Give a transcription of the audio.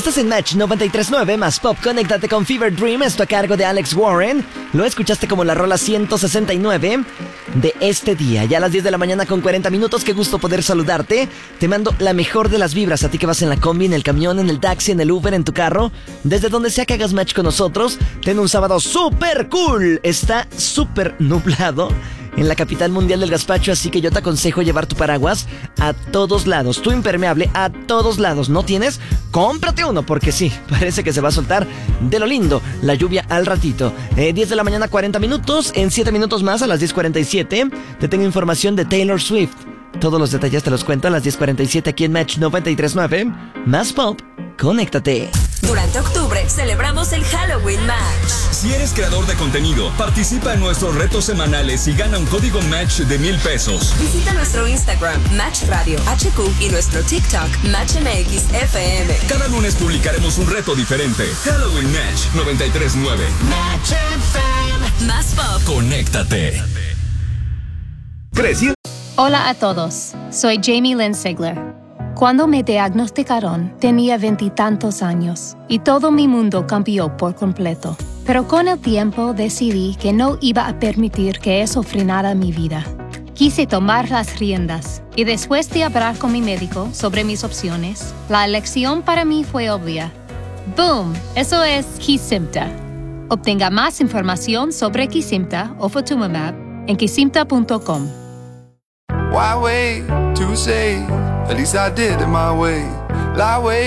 Estás en Match 93.9 más Pop. Conéctate con Fever Dream. Esto a cargo de Alex Warren. Lo escuchaste como la rola 169 de este día. Ya a las 10 de la mañana con 40 minutos. Qué gusto poder saludarte. Te mando la mejor de las vibras a ti que vas en la combi, en el camión, en el taxi, en el Uber, en tu carro. Desde donde sea que hagas match con nosotros. Ten un sábado súper cool. Está súper nublado en la capital mundial del gazpacho, así que yo te aconsejo llevar tu paraguas a todos lados, tu impermeable a todos lados. ¿No tienes? Cómprate uno, porque sí, parece que se va a soltar de lo lindo la lluvia al ratito. 10 de la mañana, 40 minutos. En 7 minutos más, a las 10:47, te tengo información de Taylor Swift. Todos los detalles te los cuento a las 10:47 aquí en Match 93.9. Más Pop, conéctate. Durante octubre celebramos el Halloween Match. Si eres creador de contenido, participa en nuestros retos semanales y gana un código Match de $1,000. Visita nuestro Instagram, Match Radio HQ, y nuestro TikTok, MatchMX FM. Cada lunes publicaremos un reto diferente. Halloween Match 93.9. Match FM. Más Pop. Conéctate. Creció. Hola a todos, soy Jamie Lynn Sigler. Cuando me diagnosticaron, tenía 20 y tantos años y todo mi mundo cambió por completo. Pero con el tiempo decidí que no iba a permitir que eso frenara mi vida. Quise tomar las riendas y después de hablar con mi médico sobre mis opciones, la elección para mí fue obvia. ¡Boom! Eso es Kesimpta. Obtenga más información sobre Kesimpta o Ofatumumab en kesimpta.com. Why wait to say? At least I did it my way. Lie way.